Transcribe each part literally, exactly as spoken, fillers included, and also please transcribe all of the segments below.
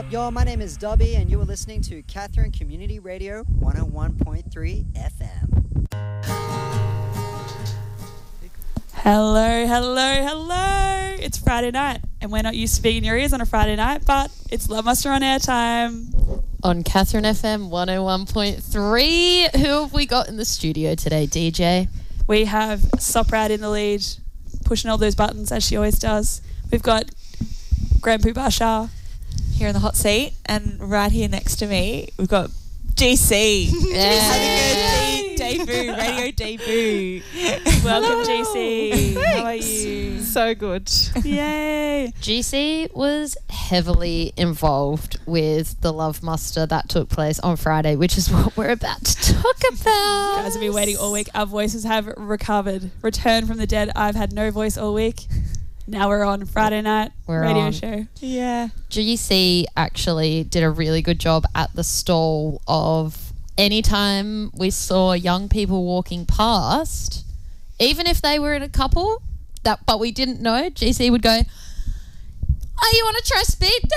up, y'all? My name is Dubby, and you are listening to Catherine Community Radio one oh one point three F M. Hello, hello, hello. It's Friday night, and we're not used to being in your ears on a Friday night, but it's Love Muster on airtime. On Catherine F M one oh one point three. Who have we got in the studio today, D J? We have Soprad in the lead, pushing all those buttons as she always does. We've got Grandpoo Bashar here in the hot seat, and right here next to me we've got G C. Yeah. Having a debut, radio debut. Welcome, G C. How are you? So good. Yay. G C was heavily involved with the Love Muster that took place on Friday, which is what we're about to talk about. Guys have been waiting all week. Our voices have recovered, returned from the dead. I've had no voice all week. Now we're on Friday night We're radio on. show. Yeah. G C actually did a really good job at the stall of anytime we saw young people walking past, even if they were in a couple, that but we didn't know, G C would go, "Oh, you want to try speed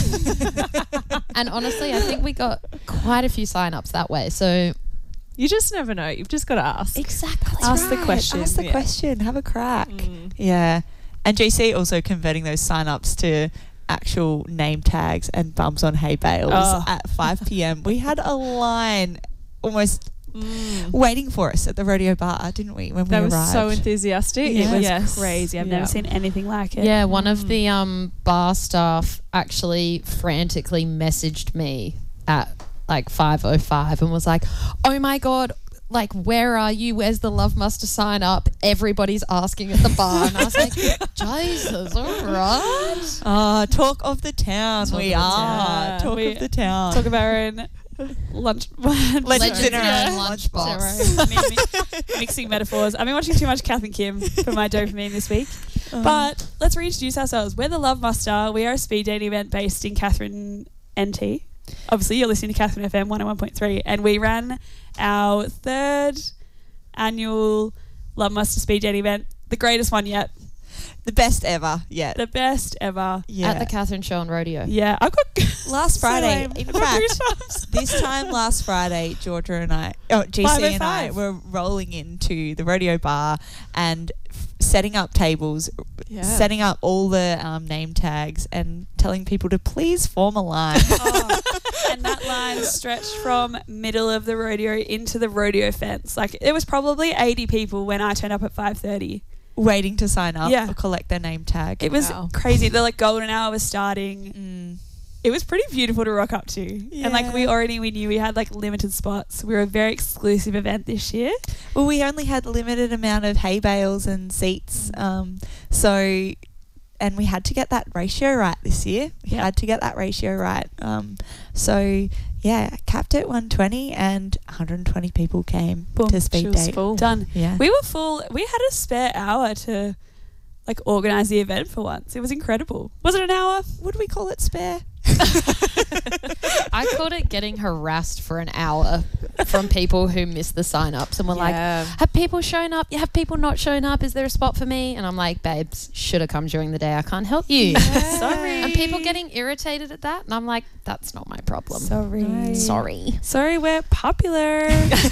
dating?" And honestly, I think we got quite a few sign-ups that way. So you just never know. You've just got to ask. exactly, Ask the question. Ask the Yeah. question. Have a crack. Mm. Yeah. And G C also converting those sign-ups to actual name tags and bums on hay bales Oh. at five p.m. We had a line almost Mm. waiting for us at the rodeo bar, didn't we, when That we was arrived? so enthusiastic. It was Yes. crazy. I've Yeah. never seen anything like it. Yeah, one of the um, bar staff actually frantically messaged me at like five oh five and was like, "Oh my God, like, where are you? Where's the Love Muster sign up? Everybody's asking at the bar." And I was like, Jesus, all right. Ah, talk of the town. Talk we of the are. town. Talk We of the town. Talk about our own lunch. Legends in our Yeah. own lunchbox. Sorry. Mi- mi- Mixing metaphors. I've been watching too much Kath and Kim for my dopamine this week. Um, But let's reintroduce ourselves. We're the Love Muster. We are a speed dating event based in Catherine N T. Obviously, you're listening to Catherine F M one oh one point three, and we ran our third annual Love Muster speed dating event, the greatest one yet, The best ever yet. the best ever. yeah. At the Catherine Show and Rodeo. Yeah, I've got last Friday, So, um, in I've got fact, goosebumps. this time last Friday, Georgia and I, oh, G C and I five oh five. were rolling into the rodeo bar and f- setting up tables, Yeah. setting up all the um, name tags and telling people to please form a line. Oh, and that line stretched from middle of the rodeo into the rodeo fence. Like, it was probably eighty people when I turned up at five thirty. Waiting to sign up Yeah. or collect their name tag. It was Wow. crazy. The like golden hour was starting. Mm. It was pretty beautiful to rock up to. And like we Yeah. already we knew we had like limited spots. We were a very exclusive event this year. Well, we only had a limited amount of hay bales and seats. Um, so, and we had to get that ratio right this year. We Yeah. had to get that ratio right. Um, so, yeah, capped at one twenty and one hundred twenty people came Boom. to speed She was date. full. Done. Yeah. We were full. We had a spare hour to like organize the event for once. It was incredible. Was it an hour? Would we call it spare? I called it getting harassed for an hour from people who missed the sign-ups and were like, Yeah. have people shown up? Have people not shown up? Is there a spot for me? And I'm like, babes, should have come during the day. I can't help you. Sorry. And people getting irritated at that. And I'm like, that's not my problem. Sorry. Sorry. Sorry, we're popular.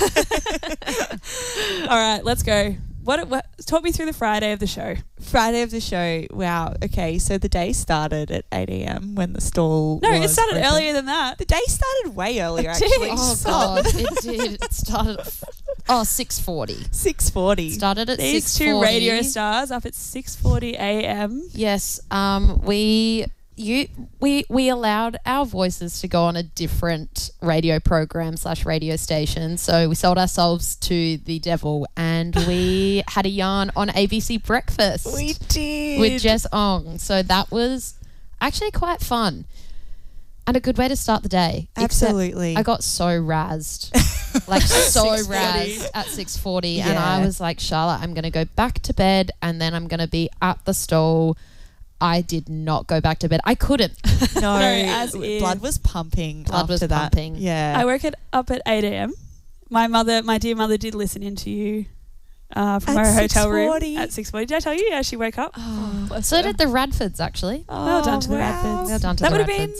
All right, let's go. What, what? Talk me through the Friday of the show. Friday of the show. Wow. Okay, so the day started at eight a.m. when the stall No, it was started open. earlier than that. The day started way earlier, It did. actually. Oh, So- God. It did. It started at, oh, six forty. six forty. Started at These six two forty. radio stars up at six forty a.m. Yes, um, we you we we allowed our voices to go on a different radio program slash radio station. So we sold ourselves to the devil, and we had a yarn on A B C Breakfast We did. with Jess Ong. So that was actually quite fun and a good way to start the day. Except Absolutely. I got so razzed, like so six forty. razzed at six forty, and I Yeah. was like, Charlotte, I'm going to go back to bed, and then I'm going to be at the stall. I did not go back to bed. I couldn't. No, No, as w- if- blood was pumping Blood after was that. pumping. Yeah. I woke it up at eight a.m. My mother, my dear mother, did listen into you uh, from At our hotel room six forty? at six forty. Did I tell you? Yeah, she woke up. Oh, So did the Radfords, actually. Well done to the wow. Radfords. Well done to That the would have been Radfords.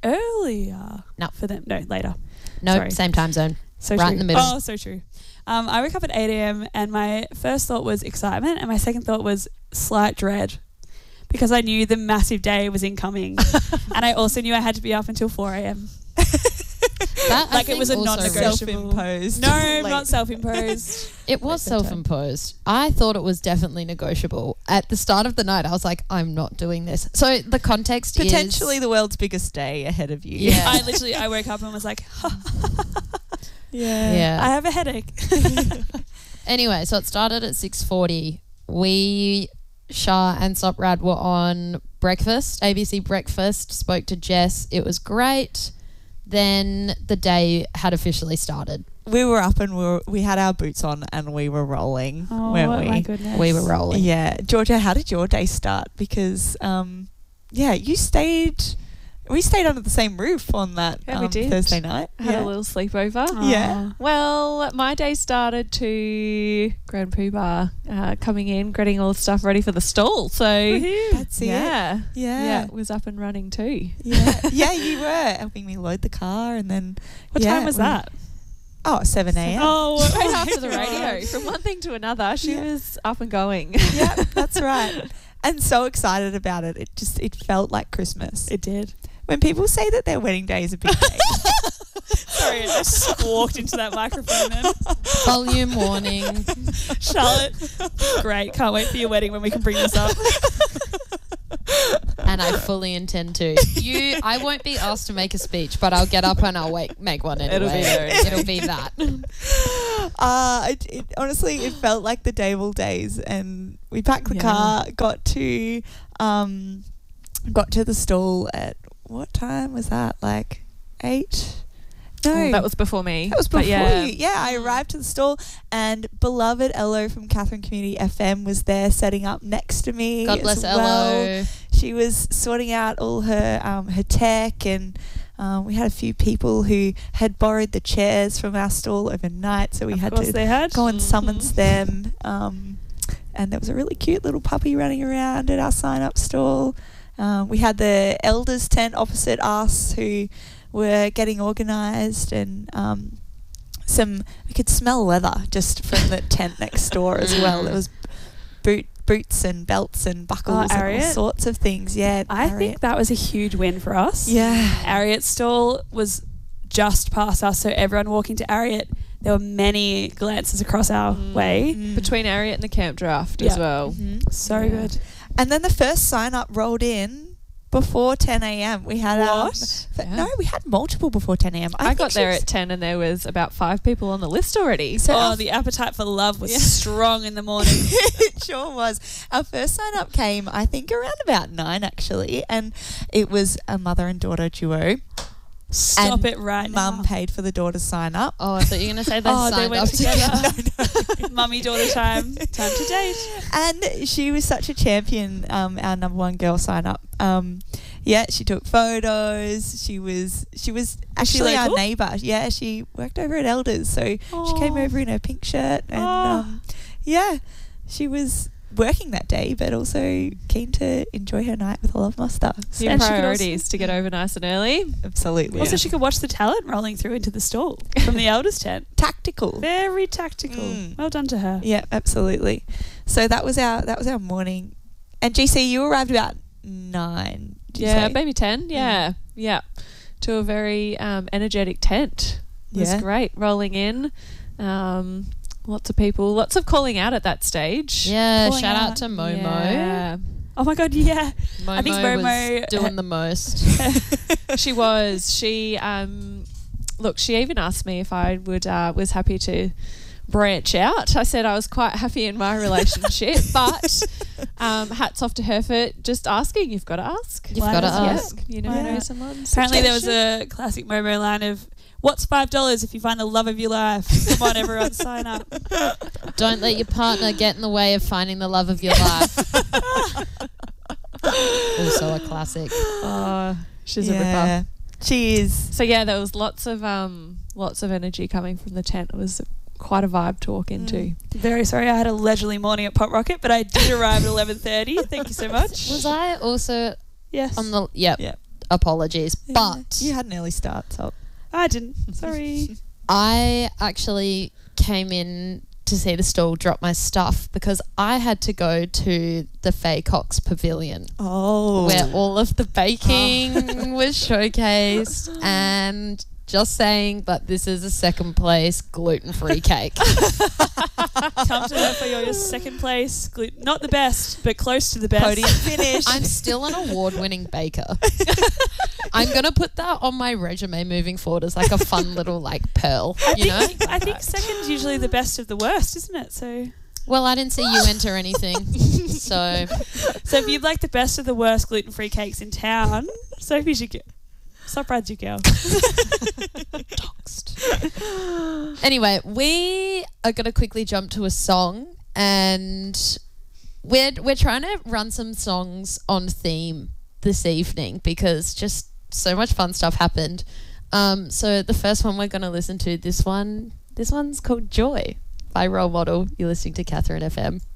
earlier. No. For them. No, later. Nope, Sorry. same time zone. So Right true. in the middle. Oh, so true. Um, I woke up at eight a.m. and my first thought was excitement and my second thought was slight dread because I knew the massive day was incoming and I also knew I had to be up until four a.m. That, I Like it was a think also non-negotiable. Self-imposed. No, Like- not self-imposed. It was Like bedtime. self-imposed. I thought it was definitely negotiable. At the start of the night, I was like, I'm not doing this. So the context Potentially is... the world's biggest day ahead of you. Yeah. I literally, I woke up and was like, yeah. Yeah. I have a headache. Anyway, so it started at six forty. We, Shah and Soprad were on breakfast, A B C breakfast, spoke to Jess. It was great. Then the day had officially started. We were up and we were, we had our boots on and we were rolling, Oh, weren't we? my goodness. We were rolling. Yeah. Georgia, how did your day start? Because, um, yeah, you stayed, we stayed under the same roof on that Yeah, we um, did. Thursday night. Had yeah. a little sleepover. Oh. Yeah. Well, my day started to Grand Poobah uh, coming in, getting all the stuff ready for the stall. So, Woohoo. yeah. That's it. Yeah. Yeah. it was up and running too. Yeah. Yeah, you were helping me load the car and then. What yeah, time was we- that? Oh, seven a.m. Oh, Straight oh after the my radio. God. From one thing to another, she Yeah. was up and going. Yeah, that's right. And so excited about it. It just, it felt like Christmas. It did. When people say that their wedding day is a big day. Sorry, I just squawked into that microphone then. Volume warning. Charlotte, great. Can't wait for your wedding when we can bring this up. And I fully intend to. You, I won't be asked to make a speech, but I'll get up and I'll wake, make one anyway. It'll be there. It'll be that. Uh, it, it, honestly, it felt like the Dable days, and we packed the Yeah. car, got to, um, got to the stall at what time was that? Like eight? No, Oh, that was before me. that was before But yeah. you. Yeah, I arrived to the stall, and beloved Ello from Catherine Community F M was there, setting up next to me. God as bless well. Ello. She was sorting out all her um, her tech, and um, we had a few people who had borrowed the chairs from our stall overnight, so we Of had course to they had. go and summons them. Um, and there was a really cute little puppy running around at our sign up stall. Um, we had the elders tent opposite us who were getting organised, and um, some we could smell leather just from the tent next door as well. There was boot boots and belts and buckles and all Ariat? sorts of things. Yeah, I Ariat. think that was a huge win for us. Yeah. Ariat's stall was just past us, so everyone walking to Ariat, there were many glances across our Mm. way. Mm. Between Ariat and the camp draft Yeah. as well. Mhm. So Yeah. good. And then the first sign up rolled in before ten a.m. We had um, What? but Yeah. no, we had multiple before ten a.m. I, think got she there was- at ten and there was about five people on the list already. So oh, our- the appetite for love was Yeah. strong in the morning. it sure was. Our first sign up came, I think, around about nine actually, and it was a mother and daughter duo. Stop And it right now. Mum paid for the daughter's sign up. Oh, I thought you were going to say they Oh, they signed went up together. Mummy daughter time. Time to date. And she was such a champion, um, our number one girl sign up. Um, yeah, she took photos. She was she was actually our local? neighbour. Yeah, she worked over at Elders, so she came Aw. over in her pink shirt, and Aw. um, yeah, she was working that day, but also keen to enjoy her night with a love muster. So New And she could priorities to get over nice and early. absolutely, Also, she could watch the talent rolling through into the stall from the elders tent. tactical. Very tactical. Mm. Well done to her. Yeah, absolutely. So that was our that was our morning. And G C, you arrived about nine. did you Yeah, say? maybe ten. Yeah, yeah. To a very um, energetic tent. It was Yeah. great. Rolling in. Um, lots of people. Lots of calling out at that stage. Yeah, Calling shout out, out. to Momo. Yeah. Oh my god, yeah. Momo I think Momo was doing the most. She was. She um, look. She even asked me if I would uh, was happy to branch out. I said I was quite happy in my relationship, but um, hats off to her for just asking. You've got to ask. You've Why got to does- yeah. ask. You never Yeah. know someone. Apparently, there was a classic Momo line of, "What's five dollars if you find the love of your life?" Come on, everyone, sign up. Don't let your partner get in the way of finding the love of your life. Also a classic. Oh, she's a ripper. yeah, she is. So yeah, there was lots of um, lots of energy coming from the tent. It was quite a vibe to walk into. Very sorry, I had a leisurely morning at Pop Rocket, but I did arrive at eleven thirty. Thank you so much. Was I also Yes. on the... Yep. Yep. apologies. Yeah, But you had an early start, so I didn't. Sorry. I actually came in to see the stall drop my stuff because I had to go to the Faye Cox Pavilion oh, where all of the baking was showcased, and just saying that this is a second place gluten-free cake. Come to her for your, your second place. Gluten, not the best, but close to the best. podium finish. I'm still an award-winning baker. I'm going to put that on my resume moving forward as like a fun little like pearl, you know? I think second's usually the best of the worst, isn't it? So, Well, I didn't see you enter anything. So, so if you'd like the best of the worst gluten-free cakes in town, Sophie's your girl. Stop Brad's your girl. anyway, we are going to quickly jump to a song, and we're we're trying to run some songs on theme this evening because just so much fun stuff happened. Um, so the first one we're going to listen to, this one, this one's called Joy by Role Model. You're listening to Catherine F M.